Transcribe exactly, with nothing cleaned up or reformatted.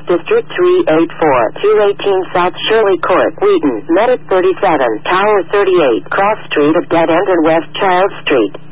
District three eighty-four, two eighteen South Shirley Court, Wheaton, Medic thirty-seven, Tower thirty-eight, Cross Street of Dead End and West Charles Street.